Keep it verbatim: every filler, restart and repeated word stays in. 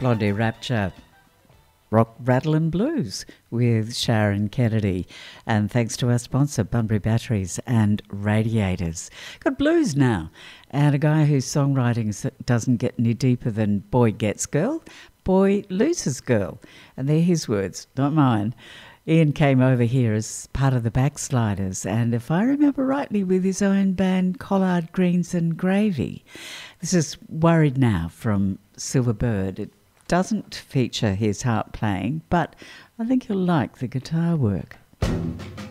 Blondie Rapture, Rock, Rattle and Blues with Sharon Kennedy. And thanks to our sponsor, Bunbury Batteries and Radiators. Got blues now. And a guy whose songwriting doesn't get any deeper than boy gets girl, boy loses girl. And they're his words, not mine. Ian came over here as part of the Backsliders, and if I remember rightly, with his own band Collard Greens and Gravy. This is Worried Now from Silver Bird. It doesn't feature his harp playing, but I think you'll like the guitar work.